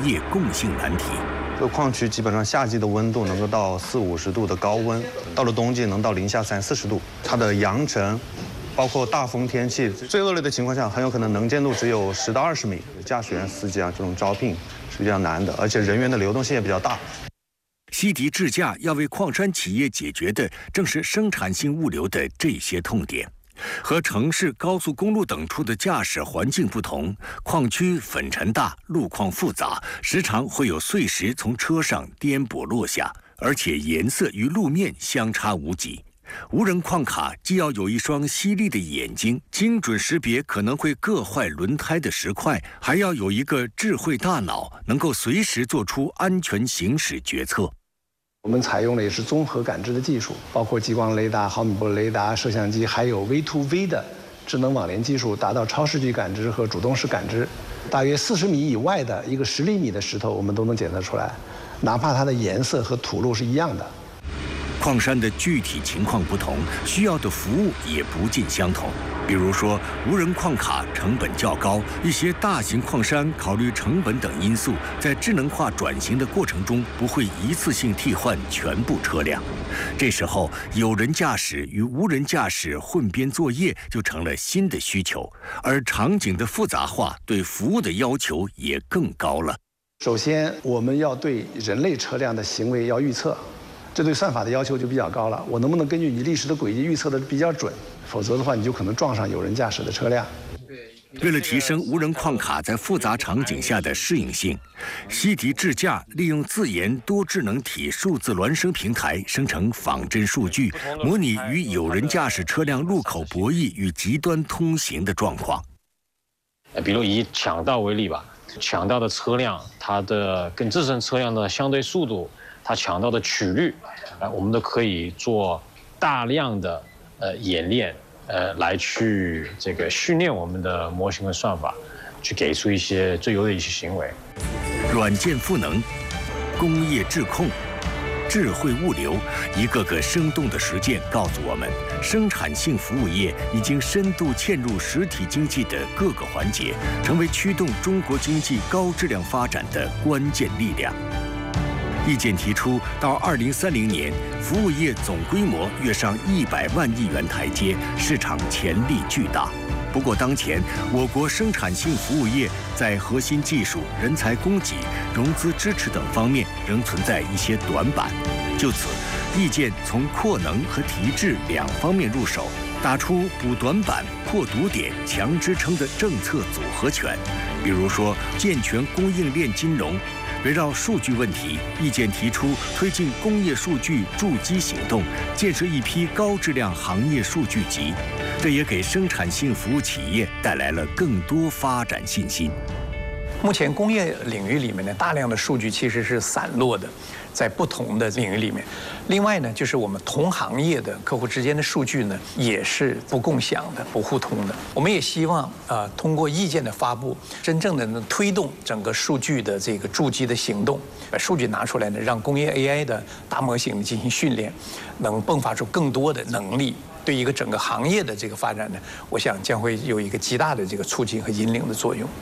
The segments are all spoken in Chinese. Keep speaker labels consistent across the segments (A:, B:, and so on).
A: 业共性难题。
B: 这个矿区基本上夏季的温度能够到40-50度的高温，到了冬季能到零下30-40度。它的扬尘，包括大风天气，最恶劣的情况下，很有可能能见度只有10到20米。驾驶员、司机这种招聘是比较难的，而且人员的流动性也比较大。
A: 西迪智驾要为矿山企业解决的，正是生产性物流的这些痛点。和城市、高速公路等处的驾驶环境不同，矿区粉尘大，路况复杂，时常会有碎石从车上颠簸落下，而且颜色与路面相差无几。无人矿卡既要有一双犀利的眼睛，精准识别可能会硌坏轮胎的石块，还要有一个智慧大脑，能够随时做出安全行驶决策。
C: 我们采用的也是综合感知的技术，包括激光雷达、毫米波雷达、摄像机，还有 V2V 的智能网联技术，达到超视距感知和主动式感知。大约40米以外的一个10厘米的石头，我们都能检测出来，哪怕它的颜色和土路是一样的。
A: 矿山的具体情况不同，需要的服务也不尽相同。比如说，无人矿卡成本较高，一些大型矿山考虑成本等因素，在智能化转型的过程中，不会一次性替换全部车辆。这时候，有人驾驶与无人驾驶混编作业就成了新的需求，而场景的复杂化对服务的要求也更高了。
C: 首先，我们要对人类车辆的行为要预测。这对算法的要求就比较高了，我能不能根据你历史的轨迹预测的比较准？否则的话，你就可能撞上有人驾驶的车辆。
A: 为了提升无人矿卡在复杂场景下的适应性，西迪智驾利用自研多智能体数字孪生平台生成仿真数据，模拟与有人驾驶车辆路口博弈与极端通行的状况。
D: 比如以抢道为例吧，抢道的车辆，它的跟自身车辆的相对速度，它抢道的曲率，我们都可以做大量的演练，来去这个训练我们的模型和算法，去给出一些最优的一些行为。
A: 软件赋能、工业智控、智慧物流，一个个生动的实践告诉我们，生产性服务业已经深度嵌入实体经济的各个环节，成为驱动中国经济高质量发展的关键力量。意见提出，到2030年，服务业总规模跃上100万亿元台阶，市场潜力巨大。不过，当前我国生产性服务业在核心技术、人才供给、融资支持等方面仍存在一些短板。就此，意见从扩能和提质两方面入手，打出补短板、破堵点、强支撑的政策组合拳。比如说，健全供应链金融。围绕数据问题，意见提出推进工业数据筑基行动，建设一批高质量行业数据集，这也给生产性服务企业带来了更多发展信心。
E: 目前工业领域里面呢，大量的数据其实是散落的，在不同的领域里面。另外呢，就是我们同行业的客户之间的数据呢，也是不共享的、不互通的。我们也希望通过意见的发布，真正的能推动整个数据的这个筑基的行动，把数据拿出来呢，让工业 AI 的大模型进行训练，能迸发出更多的能力。对一个整个行业的这个发展呢，我想将会有一个极大的这个促进和引领的作用。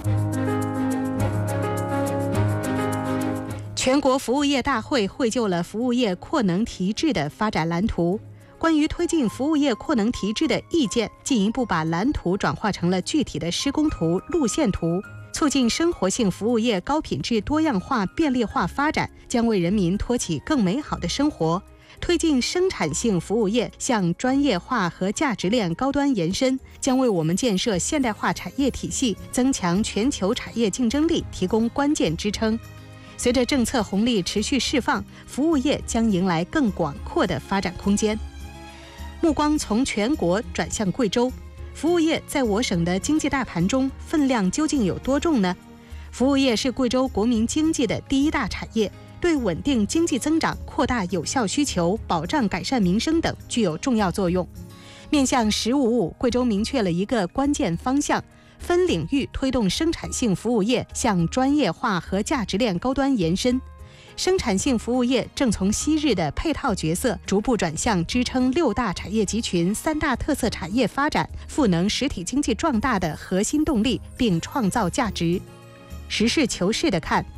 F: 全国服务业大会绘就了服务业扩能提质的发展蓝图。关于推进服务业扩能提质的意见，进一步把蓝图转化成了具体的施工图、路线图。促进生活性服务业高品质、多样化、便利化发展，将为人民托起更美好的生活。推进生产性服务业向专业化和价值链高端延伸，将为我们建设现代化产业体系、增强全球产业竞争力提供关键支撑。随着政策红利持续释放，服务业将迎来更广阔的发展空间。目光从全国转向贵州，服务业在我省的经济大盘中分量究竟有多重呢？服务业是贵州国民经济的第一大产业，对稳定经济增长、扩大有效需求、保障改善民生等具有重要作用。面向“1055”，贵州明确了一个关键方向，分领域推动生产性服务业向专业化和价值链高端延伸。生产性服务业正从昔日的配套角色逐步转向支撑6大产业集群、3大特色产业发展、赋能实体经济壮大的核心动力，并创造价值。实事求是地看，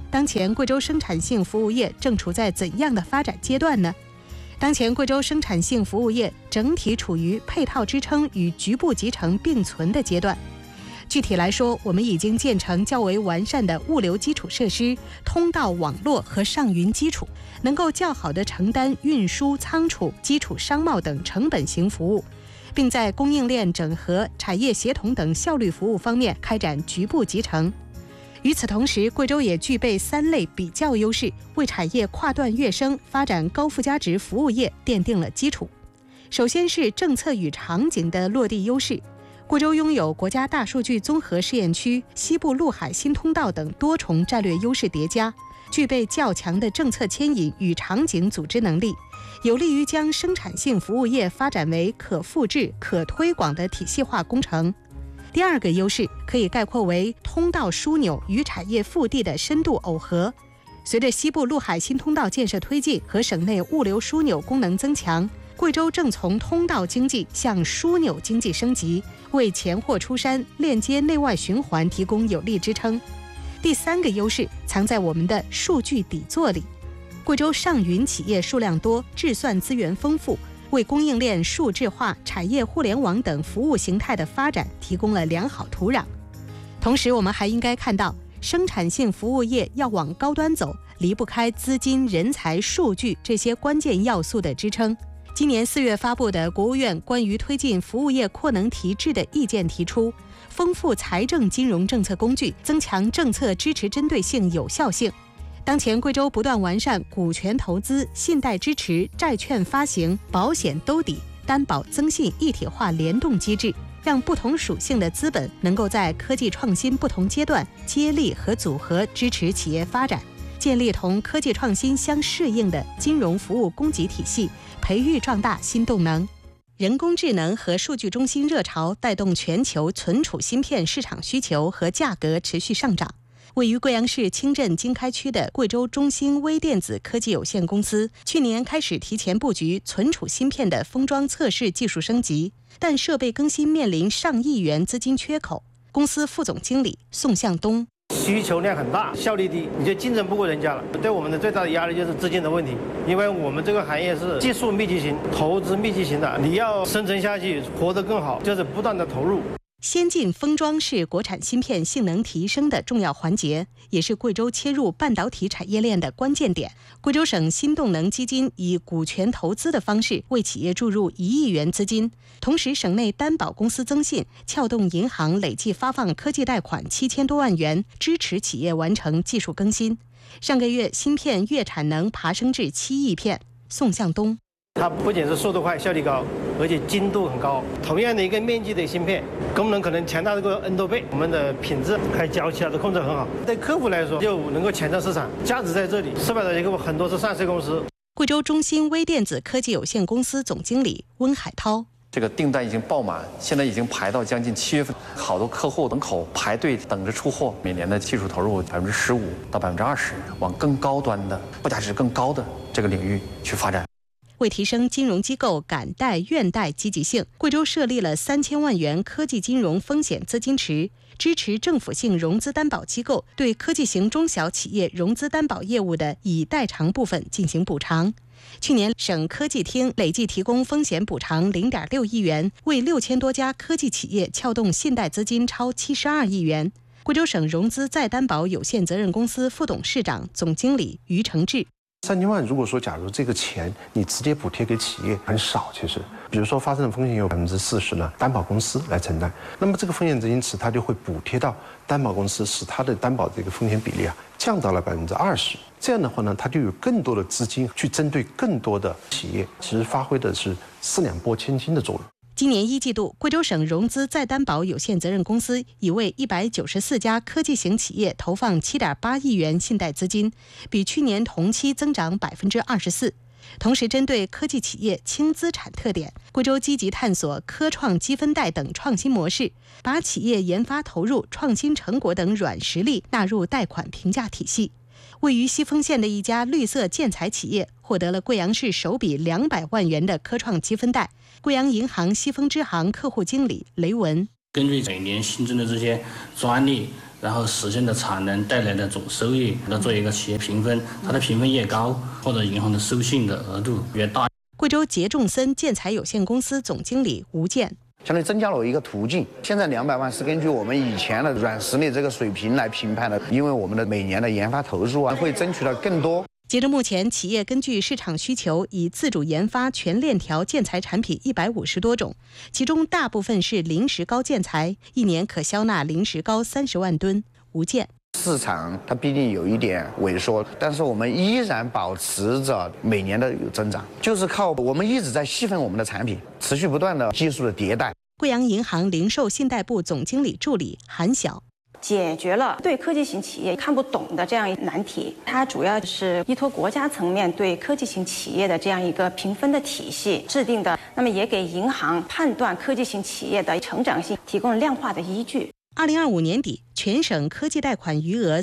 F: 当前贵州生产性服务业正处在怎样的发展阶段呢？当前贵州生产性服务业整体处于配套支撑与局部集成并存的阶段。具体来说，我们已经建成较为完善的物流基础设施、通道网络和上云基础，能够较好地承担运输、仓储、基础商贸等成本型服务，并在供应链整合、产业协同等效率服务方面开展局部集成。与此同时，贵州也具备3类比较优势，为产业跨段跃升、发展高附加值服务业奠定了基础。首先是政策与场景的落地优势。贵州拥有国家大数据综合试验区、西部陆海新通道等多重战略优势叠加，具备较强的政策牵引与场景组织能力，有利于将生产性服务业发展为可复制、可推广的体系化工程。第二个优势可以概括为通道枢纽与产业腹地的深度耦合。随着西部陆海新通道建设推进和省内物流枢纽功能增强，贵州正从通道经济向枢纽经济升级，为钱货出山、链接内外循环提供有力支撑。第三个优势藏在我们的数据底座里。贵州上云企业数量多，制算资源丰富，为供应链数字化、产业互联网等服务形态的发展提供了良好土壤。同时，我们还应该看到，生产性服务业要往高端走，离不开资金、人才、数据这些关键要素的支撑。今年4月发布的国务院关于推进服务业扩能提质的意见提出，丰富财政金融政策工具，增强政策支持针对性、有效性。当前贵州不断完善股权投资、信贷支持、债券发行、保险兜底、担保增信一体化联动机制，让不同属性的资本能够在科技创新不同阶段接力和组合支持企业发展，建立同科技创新相适应的金融服务供给体系，培育壮大新动能。人工智能和数据中心热潮带动全球存储芯片市场需求和价格持续上涨。位于贵阳市清镇经开区的贵州中兴微电子科技有限公司，去年开始提前布局存储芯片的封装测试技术升级，但设备更新面临上亿元资金缺口。公司副总经理宋向东：
G: 需求量很大，效率低，你就竞争不过人家了。对我们的最大的压力就是资金的问题，因为我们这个行业是技术密集型、投资密集型的，你要生存下去、活得更好，就是不断的投入。
F: 先进封装是国产芯片性能提升的重要环节，也是贵州切入半导体产业链的关键点。贵州省新动能基金以股权投资的方式为企业注入1亿元资金，同时省内担保公司增信、撬动银行累计发放科技贷款7000多万元，支持企业完成技术更新。上个月芯片月产能爬升至7亿片。宋向东：
G: 它不仅是速度快、效率高，而且精度很高。同样的一个面积的芯片，功能可能强大这个 N 多倍。我们的品质还有交期都控制很好，对客户来说就能够抢占市场，价值在这里。失败的结果很多是上市公司。
F: 贵州中兴微电子科技有限公司总经理温海涛：
H: 这个订单已经爆满，现在已经排到将近7月份，好多客户门口排队等着出货。每年的技术投入15%到20%，往更高端的、附加值更高的这个领域去发展。
F: 为提升金融机构敢贷愿贷积极性，贵州设立了3000万元科技金融风险资金池，支持政府性融资担保机构对科技型中小企业融资担保业务的已代偿部分进行补偿。去年，省科技厅累计提供风险补偿0.6亿元，为6000多家科技企业撬动信贷资金超72亿元。贵州省融资再担保有限责任公司副董事长、总经理于承志
I: ：3000万，如果说假如这个钱你直接补贴给企业很少，其实，比如说发生的风险有40%呢，担保公司来承担，那么这个风险资金池它就会补贴到担保公司，使它的担保这个风险比例降到了20%。这样的话呢，它就有更多的资金去针对更多的企业，其实发挥的是4两拨千斤的作用。
F: 今年1季度，贵州省融资再担保有限责任公司已为194家科技型企业投放7.8亿元信贷资金，比去年同期增长24%。同时，针对科技企业轻资产特点，贵州积极探索科创积分贷等创新模式，把企业研发投入、创新成果等软实力纳入贷款评价体系。位于西丰县的一家绿色建材企业获得了贵阳市首笔200万元的科创积分贷。贵阳银行西丰支行客户经理雷文：
J: 根据每年新增的这些专利， 然后实现的产能带来的总收益，要做一个企业评分，它的评分越高，或者银行的收信的额度越大。
F: 贵州杰众森建材有限公司总经理吴健。
K: 相当于增加了一个途径。现在200万是根据我们以前的软实力这个水平来评判的，因为我们的每年的研发投入会争取到更多。
F: 截至目前，企业根据市场需求，已自主研发全链条建材产品150多种，其中大部分是零石膏建材，一年可销纳零石膏30万吨。吴健。
K: 市场它毕竟有一点萎缩，但是我们依然保持着每年的有增长，就是靠我们一直在细分我们的产品，持续不断的技术的迭代。
F: 贵阳银行零售信贷部总经理助理韩晓。
L: 解决了对科技型企业看不懂的这样一个难题，它主要是依托国家层面对科技型企业的这样一个评分的体系制定的，那么也给银行判断科技型企业的成长性提供了量化的依据。
F: 2025年底，全省科技贷款余额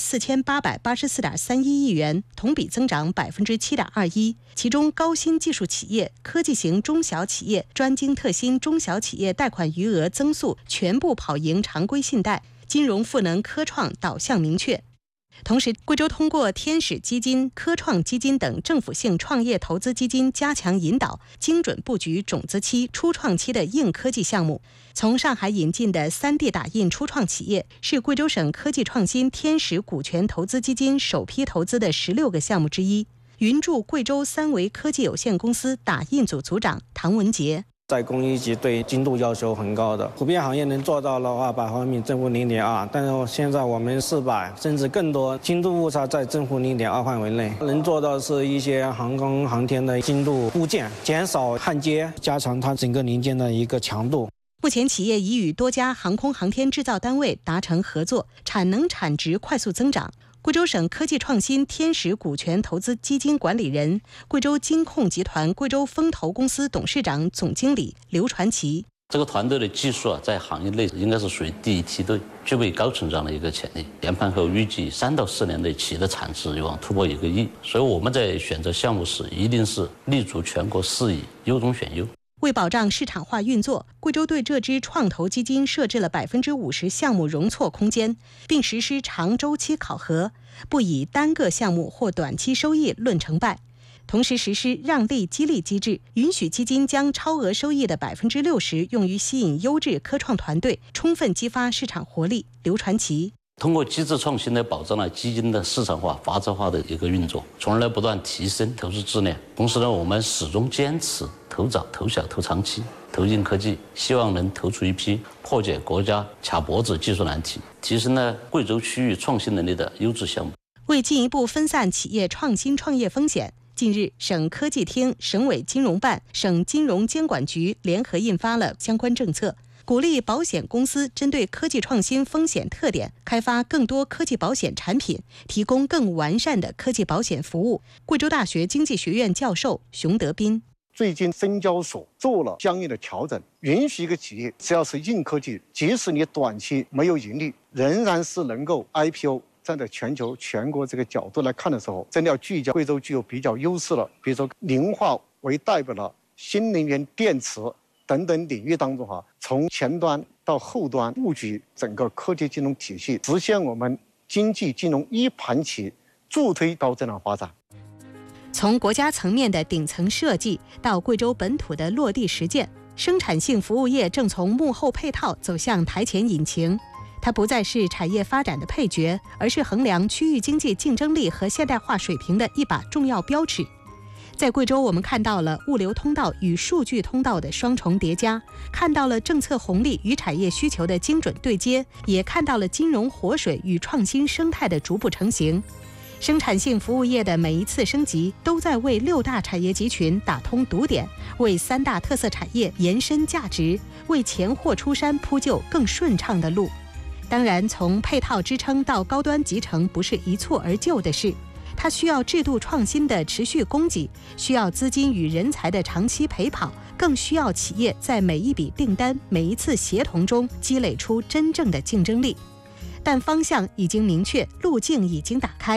F: 4884.31亿元，同比增长7.21%。其中，高新技术企业、科技型中小企业、专精特新中小企业贷款余额增速全部跑赢常规信贷，金融赋能科创导向明确。同时，贵州通过天使基金、科创基金等政府性创业投资基金加强引导，精准布局种子期、初创期的硬科技项目。从上海引进的3D 打印初创企业，是贵州省科技创新天使股权投资基金首批投资的16个项目之一。云筑贵州3维科技有限公司打印组组长唐文杰。
M: 在工艺级对精度要求很高的，普遍行业能做到的话，百分比正负0.2，但是现在我们400甚至更多，精度误差在正负0.2范围内，能做到是一些航空航天的精度部件，减少焊接，加强它整个零件的一个强度。
F: 目前，企业已与多家航空航天制造单位达成合作，产能产值快速增长。贵州省科技创新天使股权投资基金管理人、贵州金控集团贵州风投公司董事长总经理刘传奇。
N: 这个团队的技术在行业内应该是属于第一梯队，具备高成长的一个潜力。研判后预计3到4年内企业的产值有望突破1个亿，所以我们在选择项目时一定是立足全国4亿，优中选优。
F: 为保障市场化运作，贵州对这支创投基金设置了50%项目容错空间，并实施长周期考核，不以单个项目或短期收益论成败。同时实施让利激励机制，允许基金将超额收益的60%用于吸引优质科创团队，充分激发市场活力。刘传奇。
N: 通过机制创新来保障了基金的市场化、法治化的一个运作，从而来不断提升投资质量。同时呢，我们始终坚持投早、投小、投长期、投硬科技，希望能投出一批破解国家卡脖子技术难题，提升了贵州区域创新能力的优质项目。
F: 为进一步分散企业创新创业风险，近日，省科技厅、省委金融办、省金融监管局联合印发了相关政策，鼓励保险公司针对科技创新风险特点，开发更多科技保险产品，提供更完善的科技保险服务。贵州大学经济学院教授熊德斌。
O: 最近深交所做了相应的调整，允许一个企业只要是硬科技，即使你短期没有盈利，仍然是能够 IPO。站在全国这个角度来看的时候，真的要聚焦贵州具有比较优势了，比如说磷化为代表的新能源电池等等领域当中从前端到后端布局整个科技金融体系，实现我们经济金融一盘棋，助推高质量发展。
F: 从国家层面的顶层设计到贵州本土的落地实践，生产性服务业正从幕后配套走向台前引擎。它不再是产业发展的配角，而是衡量区域经济竞争力和现代化水平的一把重要标尺。在贵州，我们看到了物流通道与数据通道的双重叠加，看到了政策红利与产业需求的精准对接，也看到了金融活水与创新生态的逐步成型。生产性服务业的每一次升级，都在为6大产业集群打通堵点，为3大特色产业延伸价值，为钱货出山铺就更顺畅的路。当然，从配套支撑到高端集成不是一蹴而就的事，它需要制度创新的持续供给，需要资金与人才的长期陪跑，更需要企业在每一笔订单、每一次协同中积累出真正的竞争力。但方向已经明确，路径已经打开。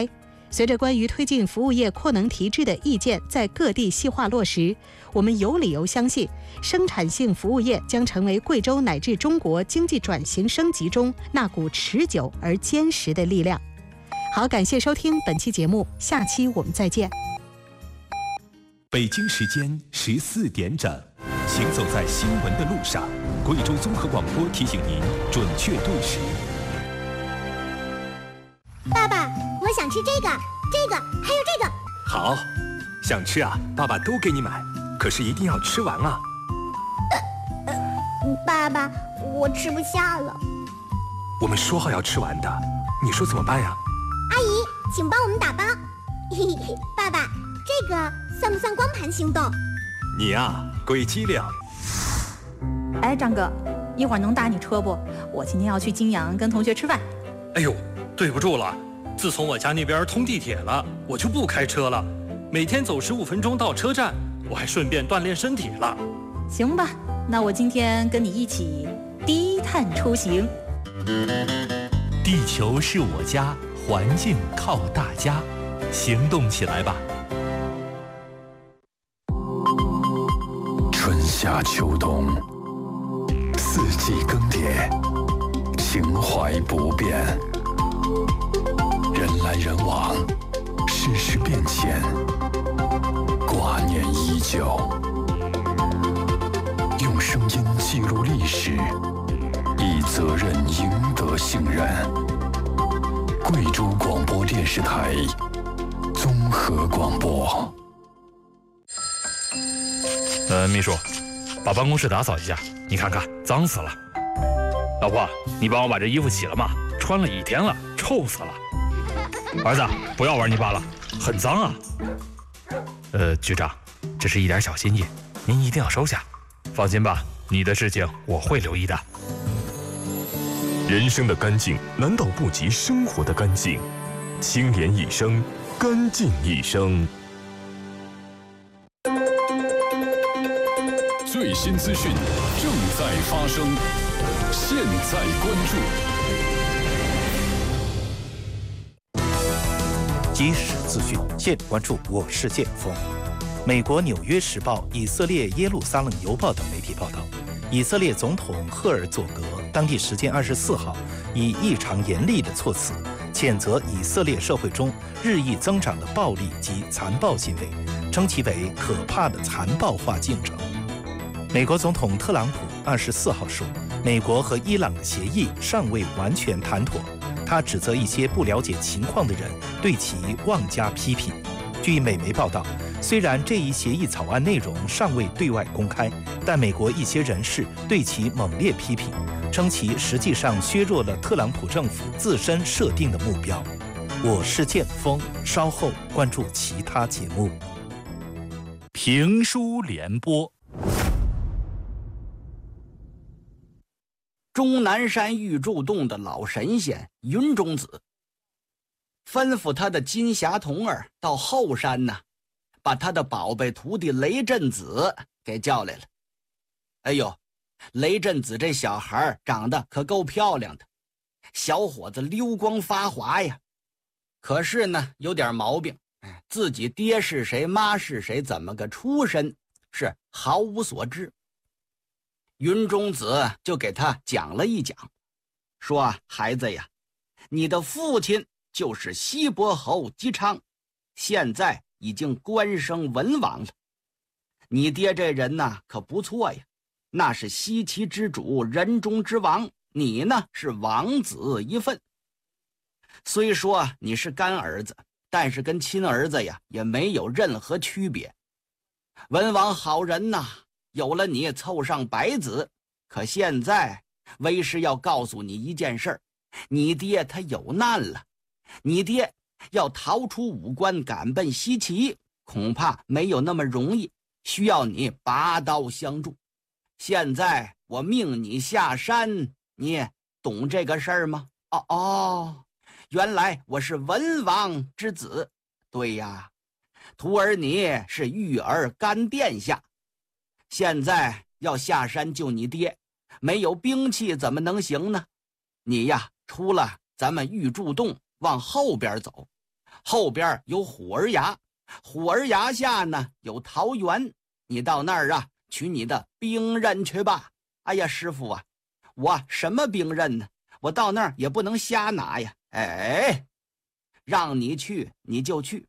F: 随着关于推进服务业扩能提质的意见在各地细化落实，我们有理由相信，生产性服务业将成为贵州乃至中国经济转型升级中那股持久而坚实的力量。好，感谢收听本期节目，下期我们再见。
P: 北京时间14点整，行走在新闻的路上，贵州综合广播提醒您准确对时。
Q: 爸爸，我想吃这个，还有这个。
P: 好，想吃啊，爸爸都给你买，可是一定要吃完啊。
Q: 爸爸，我吃不下了。
P: 我们说好要吃完的，你说怎么办呀？
Q: 阿姨，请帮我们打包。爸爸，这个算不算光盘行动？
P: 你呀，鬼机灵。
R: 哎，张哥，一会儿能打你车不？我今天要去金阳跟同学吃饭。
S: 哎呦，对不住了，自从我家那边通地铁了，我就不开车了，每天走15分钟到车站，我还顺便锻炼身体了。
R: 行吧，那我今天跟你一起低碳出行。
P: 地球是我家，环境靠大家，行动起来吧。
A: 春夏秋冬，四季更迭，情怀不变。人来人往，世事变迁，挂念依旧。用声音记录历史，以责任赢得信任。贵州广播电视台综合广播。
T: 秘书，把办公室打扫一下，你看看脏死了。老婆，你帮我把这衣服洗了吗？穿了1天了，臭死了。儿子，不要玩泥巴了，很脏啊。局长，这是一点小心意，您一定要收下。放心吧，你的事情我会留意的。
P: 人生的干净难道不及生活的干净？清廉一生，干净一生。
A: 最新资讯正在发生，现在关
U: 注。即时资讯，现关注我世界风。美国《纽约时报》、以色列《耶路撒冷邮报》等媒体报道，以色列总统赫尔佐格当地时间24号以异常严厉的措辞谴责以色列社会中日益增长的暴力及残暴行为，称其为可怕的残暴化进程。美国总统特朗普24号说，美国和伊朗的协议尚未完全谈妥。他指责一些不了解情况的人对其妄加批评。据美媒报道，虽然这一协议草案内容尚未对外公开，但美国一些人士对其猛烈批评，称其实际上削弱了特朗普政府自身设定的目标。我是剑锋，稍后关注其他节目。
P: 评书联播。
V: 终南山玉柱洞的老神仙云中子吩咐他的金匣童儿到后山呢，把他的宝贝徒弟雷震子给叫来了。哎呦，雷震子这小孩长得可够漂亮的，小伙子溜光发滑呀。可是呢，有点毛病，自己爹是谁，妈是谁，怎么个出身，是毫无所知。云中子就给他讲了一讲，说孩子呀，你的父亲就是西伯侯姬昌，现在已经官升文王了。你爹这人呢可不错呀，那是西岐之主，人中之王，你呢是王子一份。虽说你是干儿子，但是跟亲儿子呀也没有任何区别。文王好人呐，有了你凑上白子，可现在为师要告诉你一件事儿，你爹他有难了。你爹要逃出武关赶奔西岐，恐怕没有那么容易，需要你拔刀相助。现在我命你下山，你懂这个事儿吗？哦，原来我是文王之子。对呀，徒儿你是玉儿干殿下，现在要下山救你爹，没有兵器怎么能行呢？你呀，出了咱们玉柱洞往后边走， 后边有虎儿崖，虎儿崖下呢有桃园，你到那儿啊取你的兵刃去吧。哎呀，师傅啊，我什么兵刃呢？我到那儿也不能瞎拿呀。哎，让你去你就去，